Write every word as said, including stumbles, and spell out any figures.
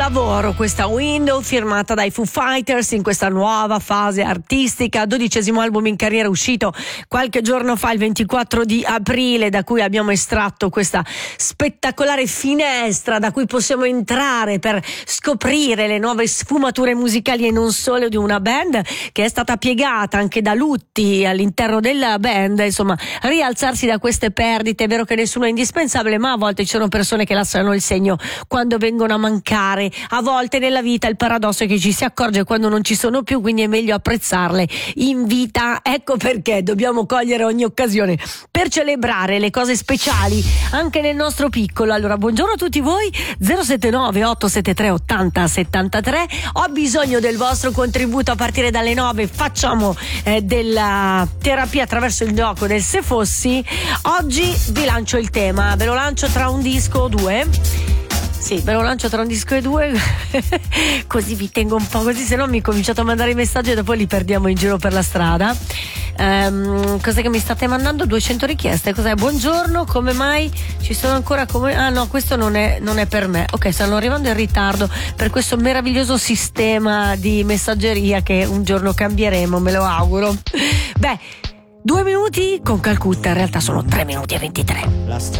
capolavoro questa Window, firmata dai Foo Fighters in questa nuova fase artistica, dodicesimo album in carriera uscito qualche giorno fa, il ventiquattro di aprile, da cui abbiamo estratto questa spettacolare finestra da cui possiamo entrare per scoprire le nuove sfumature musicali e non solo di una band che è stata piegata anche da lutti all'interno della band. Insomma, rialzarsi da queste perdite. È vero che nessuno è indispensabile, ma a volte ci sono persone che lasciano il segno quando vengono a mancare. A volte nella vita il paradosso è che ci si accorge quando non ci sono più, quindi è meglio apprezzarle in vita. Ecco perché dobbiamo cogliere ogni occasione per celebrare le cose speciali anche nel nostro piccolo. Allora, buongiorno a tutti voi. Zero sette nove otto sette tre ottanta settantatré. Ho bisogno del vostro contributo a partire dalle nove. Facciamo eh, della terapia attraverso il gioco del Se Fossi. Oggi vi lancio il tema, ve lo lancio tra un disco o due. Sì, ve lo lancio tra un disco e due, così vi tengo un po' così, se no mi cominciate a mandare i messaggi e dopo li perdiamo in giro per la strada. Um, cos'è che mi state mandando? duecento richieste. Cos'è? Buongiorno, come mai ci sono ancora come... Ah no, questo non è, non è per me. Ok, stanno arrivando in ritardo per questo meraviglioso sistema di messaggeria che un giorno cambieremo, me lo auguro. Beh, due minuti con Calcutta, in realtà sono tre minuti e ventitré.